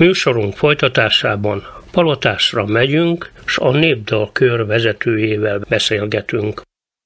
Műsorunk folytatásában Palotásra megyünk, s a Népdalkör vezetőjével beszélgetünk.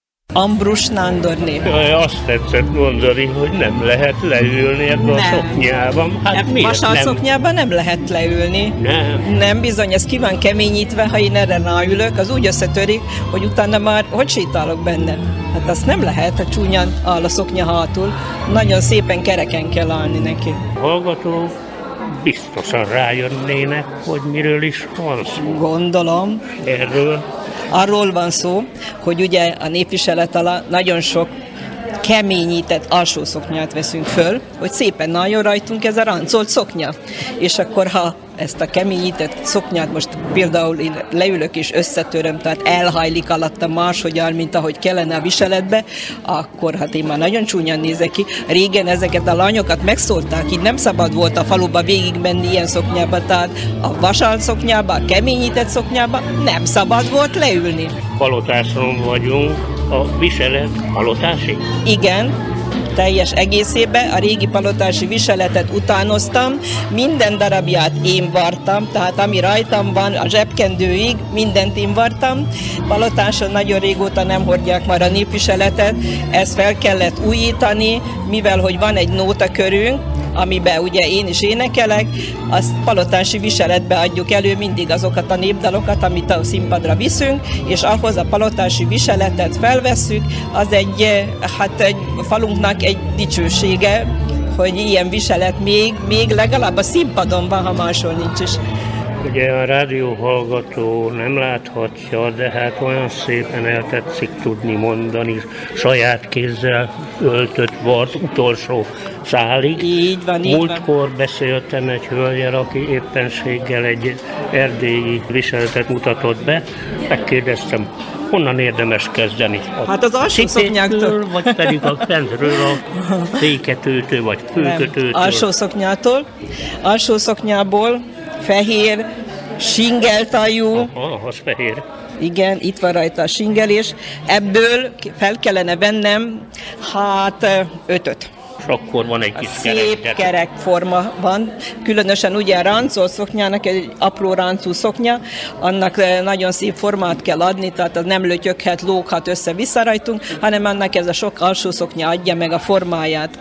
Ambrus Nándorné. Azt tetszett mondani, hogy nem lehet leülni ebbe a szoknyában. Hát miért Vasalszoknyában nem lehet leülni. Nem, bizony, ez ki van keményítve, ha én erre ráülök, az úgy összetörik, hogy utána már hogy sétálok benne. Hát azt nem lehet, ha csúnyan áll a szoknya hátul. Nagyon szépen kereken kell állni neki. Hallgatók biztosan rájönnének, hogy miről is van szó. Gondolom. Erről? Arról van szó, hogy ugye a népviselet alatt nagyon sok keményített alsó szoknyát veszünk föl, hogy szépen álljon rajtunk ez a ráncolt szoknya. És akkor, ha ezt a keményített szoknyát most például én leülök és összetöröm, tehát elhajlik alattam máshogy áll, mint ahogy kellene a viseletbe, akkor hát én már nagyon csúnyan nézek ki. Régen ezeket a lányokat megszólták, így nem szabad volt a faluba végigmenni ilyen szoknyába, tehát a vasalt szoknyába, a keményített szoknyába nem szabad volt leülni. Palotáson vagyunk, a viselet palotási? Igen. Teljes egészében a régi palotási viseletet utánoztam, minden darabját én vartam, tehát ami rajtam van, a zsebkendőig mindent én vartam. Palotáson nagyon régóta nem hordják már a népviseletet, ezt fel kellett újítani, mivel hogy van egy nótakörünk, amiben ugye én is énekelek, azt palotási viseletbe adjuk elő mindig azokat a népdalokat, amit a színpadra viszünk, és ahhoz a palotási viseletet felvesszük, az egy falunknak egy dicsősége, hogy ilyen viselet még legalább a színpadon van, ha máshol nincs is. Ugye a rádióhallgató nem láthatja, de hát olyan szépen eltetszik tudni mondani, saját kézzel öltött vart utolsó szálig. Így van, így Múltkor beszéltem egy hölgyel, aki éppenséggel egy erdélyi viseletet mutatott be. Megkérdeztem, honnan érdemes kezdeni? Hát az alsó szoknyáktól. Vagy pedig a fentről a féketőtől, vagy főkötőtől? Alsó szoknyától. Alsó szoknyából fehér, singeltajú. Az fehér. Igen, itt van rajta a singelés. Ebből fel kellene vennem, 5-öt. És akkor van egy kis szép kerek forma van. Különösen ugye a ráncolt szoknyának egy apró ráncú szoknya, annak nagyon szép formát kell adni, tehát az nem lötyöghet, lóghat össze-vissza rajtunk, hanem annak ez a sok alsó szoknya adja meg a formáját.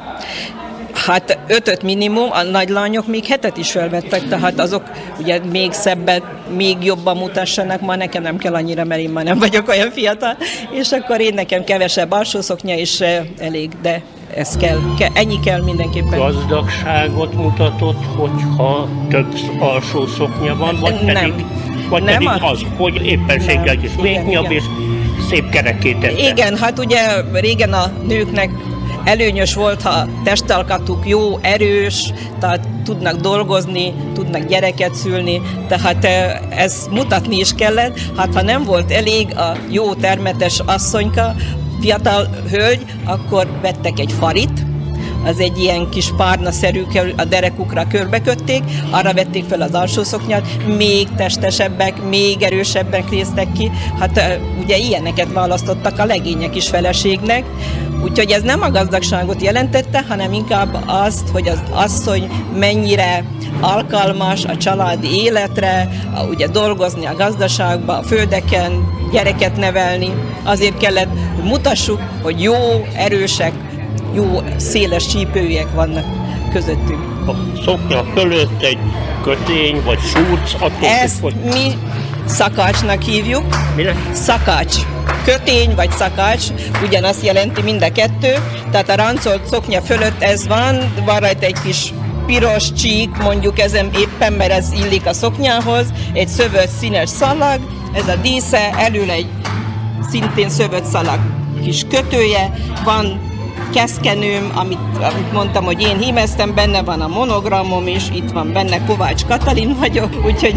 5-öt minimum, a nagy lányok még 7-et is felvettek, tehát azok ugye még szebbet, még jobban mutassanak, ma nekem nem kell annyira, mert én már nem vagyok olyan fiatal, és akkor én nekem kevesebb alsó szoknya is elég, de ez kell, ennyi kell mindenképpen. Gazdagságot mutatott, hogyha több alsó szoknya van, pedig az, hogy éppenséggel is végnyabb és szép kerekét tette. Igen, hát ugye régen a nőknek előnyös volt, ha testalkatuk jó, erős, tehát tudnak dolgozni, tudnak gyereket szülni, tehát ez mutatni is kellett. Hát ha nem volt elég a jó termetes asszonyka, fiatal hölgy, akkor vettek egy farit, az egy ilyen kis párnaszerű, a derekukra körbekötték, arra vették fel az alsó szoknyát, még testesebbek, még erősebbek néztek ki, hát ugye ilyeneket választottak a legények is feleségnek, úgyhogy ez nem a gazdagságot jelentette, hanem inkább azt, hogy az asszony mennyire alkalmas a családi életre, ugye dolgozni a gazdaságban, a földeken, gyereket nevelni, azért kellett, hogy mutassuk, hogy jó, erősek, jó, széles csípőjek vannak közöttünk. A szoknya fölött egy kötény, vagy szúrc, ezt mi szakácsnak hívjuk. Mire? Szakács. Kötény vagy szakács, ugyanazt jelenti mind a kettő, tehát a ráncolt szoknya fölött ez van rajta egy kis piros csík, mondjuk ezen éppen, mert ez illik a szoknyához, egy szövött színes szalag, ez a dísze, elől egy szintén szövött szalag kis kötője, van keszkenőm, amit mondtam, hogy én hímeztem, benne van a monogramom is, itt van benne Kovács Katalin vagyok, úgyhogy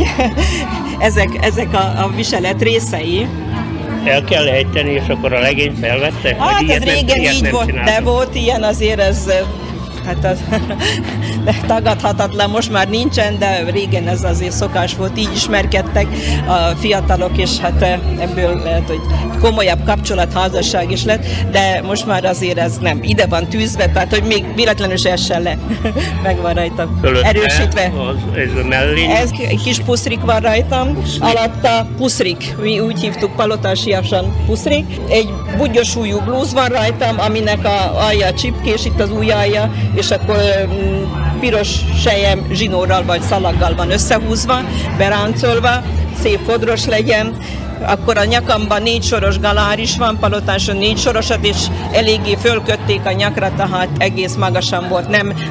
ezek a viselet részei. El kell ejteni, és akkor a legényt felvette? Hát ez régen így volt, de volt ilyen, azért ez Hát az tagadhatatlan, most már nincsen, de régen ez azért szokás volt, így ismerkedtek a fiatalok, és hát ebből lehet, hogy komolyabb kapcsolatházasság is lett, de most már azért ez nem. Ide van tűzve, tehát hogy még véletlenül se essen le. Meg van rajta erősítve. Ez mellé. Ez kis puszrik van rajtam, alatta puszrik, mi úgy hívtuk palotásiasan puszrik. Egy bugyos ujjú blúz van rajtam, aminek a alja csipkés, itt az ujjalja, és akkor piros sejem zsinórral vagy szalaggal van összehúzva, beráncolva, szép fodros legyen. Akkor a nyakamban 4 soros galár is van, palotáson 4 sorosat, és eléggé fölkötték a nyakra, tehát egész magasan volt.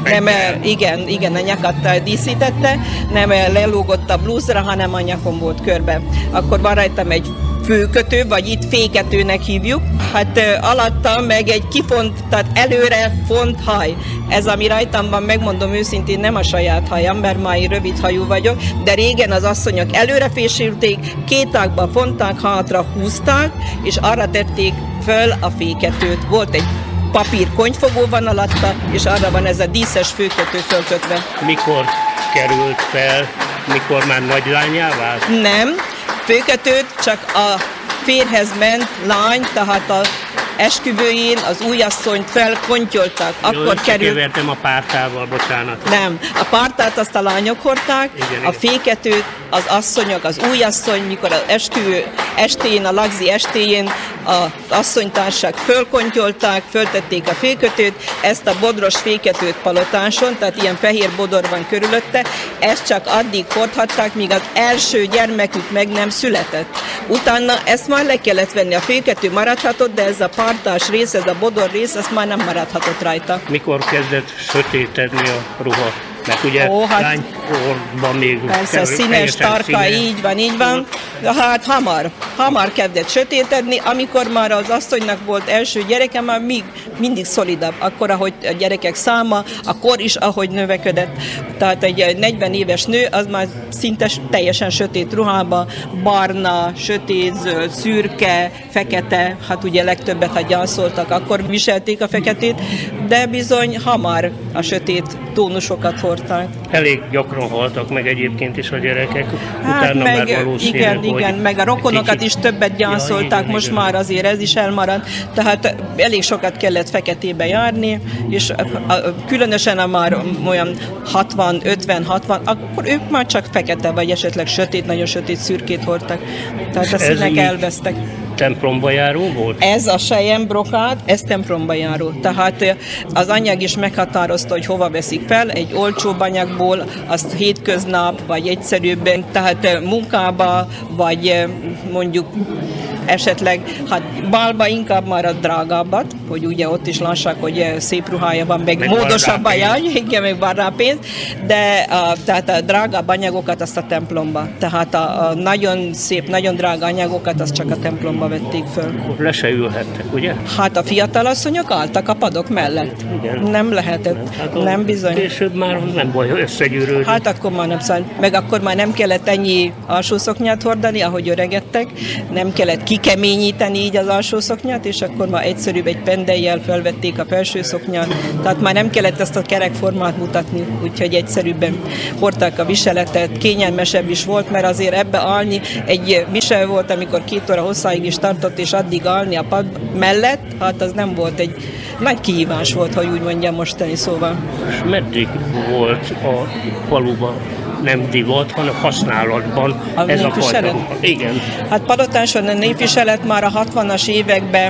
Igen, a nyakat díszítette, nem lelógott a blúzra, hanem a nyakon volt körbe. Akkor van rajtam egy főkötő, vagy itt féketőnek hívjuk. Hát alatta meg egy kifont, tehát előre font haj. Ez, ami rajtam van, megmondom őszintén, nem a saját hajam, mert már én rövid hajú vagyok, de régen az asszonyok előre fésülték, 2 ágba fonták, hátra húzták, és arra tették föl a féketőt. Volt egy papír konyfogó van alatta, és arra van ez a díszes főkötő fölkötve. Mikor került fel, mikor már nagylányá vált? Nem. Főkötőt csak a férhez ment lány, tehát az esküvőjén az újasszonyt felkontyoltak. Akkor kevertem a pártával, bocsánat. Nem, a pártát azt a lányok hordták, a féketőt az asszonyok, az újasszony, mikor az esküvő estén, a lagzi estéjén az asszonytársak fölkontyolták, föltették a fékötőt, ezt a bodros féketőt palotáson, tehát ilyen fehér bodor van körülötte, ezt csak addig hordhatták, míg az első gyermekük meg nem született. Utána ezt már le kellett venni, a fékető maradhatott, de ez a pártás rész, ez a bodor rész, az már nem maradhatott rajta. Mikor kezdett sötétedni a ruha? Mert ugye lánykorban még... Persze, színes, tarka, így van. Hát hamar kezdett sötétedni, amikor már az asszonynak volt első gyereke, már mindig szolidabb. Akkor, ahogy a gyerekek száma, a kor is, ahogy növekedett. Tehát egy 40 éves nő, az már szinte teljesen sötét ruhába, barna, sötétzöld, szürke, fekete, hát ugye legtöbbet, ha gyászoltak, akkor viselték a feketét, de bizony hamar a sötét tónusokat hordták. Elég gyakran haltak meg egyébként is a gyerekek, utána már valószínűleg, igen, meg a rokonokat is többet gyászolták, most már azért ez is elmaradt, tehát elég sokat kellett feketébe járni, és különösen a már olyan 60, 50, 60, akkor ők már csak fekete, vagy esetleg sötét, nagyon sötét szürkét hordtak, tehát a színek elvesztek. Templomba járó volt? Ez a selyembrokád, ez templomba járó. Tehát az anyag is meghatározta, hogy hova veszik fel, egy olcsóbb anyagból, azt hétköznap, vagy egyszerűbben, tehát munkába, vagy mondjuk esetleg, hát bálba inkább már a drágábbat, hogy ugye ott is lássák, hogy szép ruhája van, meg módosabban jár, igen, meg van rá pénz, de tehát a drágább anyagokat azt a templomba. Tehát a nagyon szép, nagyon drága anyagokat azt csak a templomba vették föl. Le se ülhettek, ugye? Hát a fiatalasszonyok álltak a padok mellett. Igen. Nem lehetett, hát nem bizony. Később már nem baj, összegyűrődni. Hát akkor már nem szólt. Meg akkor már nem kellett ennyi alsószoknyát hordani, ahogy öregedtek, nem kellett kikeményíteni így az alsószoknyát, és akkor már egyszerűbb egy pendellyel felvették a felső szoknyát, tehát már nem kellett ezt a kerekformát mutatni, úgyhogy egyszerűbben hordták a viseletet, kényelmesebb is volt, mert azért ebbe állni, egy visel volt, amikor 2 óra hosszáig is tartott, és addig állni a pad mellett, hát az nem volt egy nagy kihívás volt, hogy úgy mondjam mostani szóval. És meddig volt a faluban nem divat, hanem használatban ez a fajta? Igen. Hát palotáson a népviselet már a 60-as években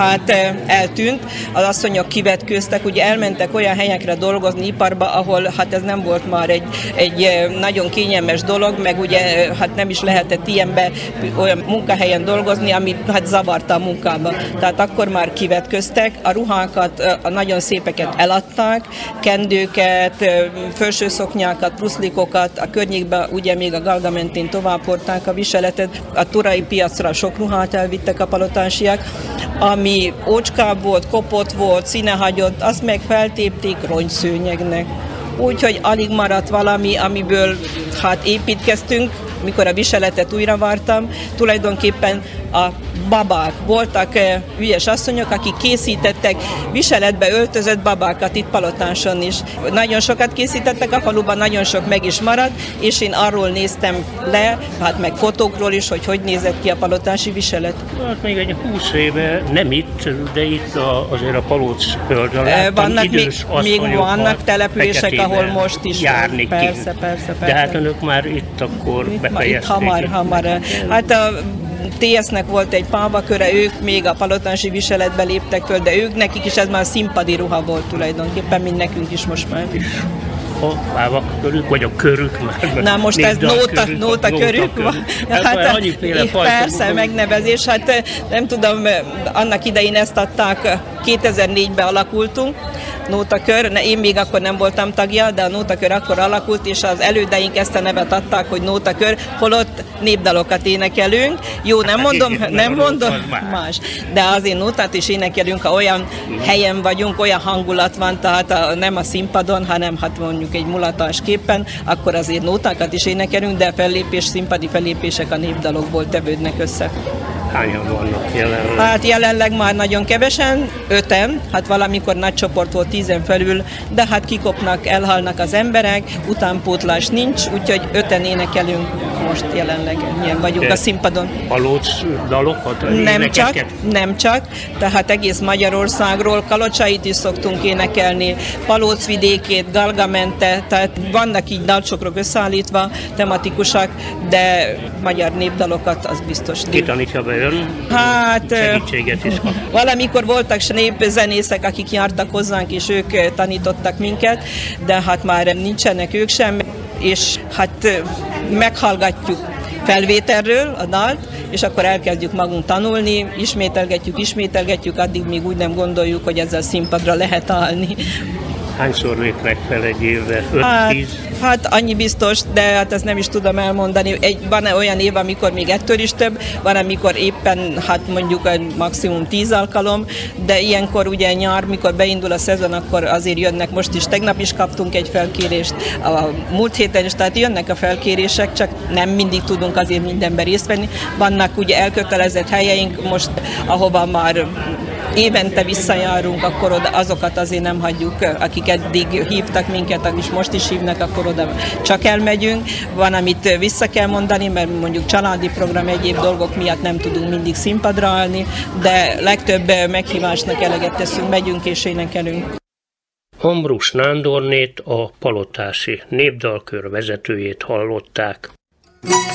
eltűnt, az asszonyok kivetkőztek, ugye elmentek olyan helyekre dolgozni iparba, ahol hát ez nem volt már egy nagyon kényelmes dolog, meg ugye hát nem is lehetett olyan munkahelyen dolgozni, ami hát zavarta a munkába. Tehát akkor már kivetkőztek, a ruhákat, a nagyon szépeket eladták, kendőket, felsőszoknyákat, pluszlikokat, a környékben ugye még a Galga mentén tovább hordták a viseletet, a turai piacra sok ruhát elvittek a palotásiak, ami ócskább volt, kopott volt, színehagyott, azt meg feltépték rongyszőnyegnek. Úgyhogy alig maradt valami, amiből hát építkeztünk, mikor a viseletet újra vartam. Tulajdonképpen a babák. Voltak ügyes asszonyok, akik készítettek viseletbe öltözött babákat itt Palotáson is. Nagyon sokat készítettek a faluban, nagyon sok meg is maradt, és én arról néztem le, hát meg fotókról is, hogy nézett ki a palotási viselet. Hát még egy 20 éve, nem itt, de itt azért a Palóc földön láttam még vannak települések, ahol most is járni persze. De hát önök már itt akkor befejezték. Hamar. Hát a TS-nek volt egy pálmaköre, ők még a palotási viseletbe léptek föl, de nekik is ez már színpadi ruha volt tulajdonképpen, mint nekünk is most már. A pálmak körük, vagy a körük már? Na most ez nóta körük van. Hát persze, megnevezés. Hát nem tudom, annak idején ezt adták, 2004-ben alakultunk, nótakör, én még akkor nem voltam tagja, de a nótakör akkor alakult, és az elődeink ezt a nevet adták, hogy nótakör, holott népdalokat énekelünk. Jó, nem mondom más, de azért nótát is énekelünk, ha olyan helyen vagyunk, olyan hangulat van, tehát nem a színpadon, hanem hát mondjuk egy mulatás képen, akkor azért nótákat is énekelünk, de színpadi fellépések a népdalokból tevődnek össze. Hányan vannak jelenleg? Hát jelenleg már nagyon kevesen, 5-en, hát valamikor nagy csoport volt 10-en felül, de hát kikopnak, elhalnak az emberek, utánpótlás nincs, úgyhogy 5-en énekelünk most jelenleg, ilyen vagyunk a színpadon. Palóc dalokat? Nem csak, tehát egész Magyarországról, Kalocsait is szoktunk énekelni, Palóc vidékét, Galgamente, tehát vannak így dalcsokrok összeállítva, tematikusak, de magyar népdalokat az biztos. Ki tanítja be ön? Hát segítséget is kap. Valamikor voltak népzenészek, akik jártak hozzánk, és ők tanítottak minket, de hát már nincsenek ők sem, és hát meghallgatjuk felvételről a dalt, és akkor elkezdjük magunk tanulni, ismételgetjük, addig még úgy nem gondoljuk, hogy ezzel színpadra lehet állni. Hányszor lépnek fel egy évre? 5-10? Hát annyi biztos, de hát ezt nem is tudom elmondani. Van olyan év, amikor még ettől is több, van, amikor éppen hát mondjuk maximum 10 alkalom, de ilyenkor ugye nyár, mikor beindul a szezon, akkor azért jönnek, most is, tegnap is kaptunk egy felkérést, a múlt héten is, tehát jönnek a felkérések, csak nem mindig tudunk azért mindenben részt venni. Vannak ugye elkötelezett helyeink most, ahova már évente visszajárunk, akkor oda azokat azért nem hagyjuk, akik eddig hívtak minket, akik most is hívnak, akkor oda csak elmegyünk. Van, amit vissza kell mondani, mert mondjuk családi program, egyéb dolgok miatt nem tudunk mindig színpadra állni, de legtöbb meghívásnak eleget teszünk, megyünk és énekelünk. Ambrus Nándornét, a palotási népdalkör vezetőjét hallották.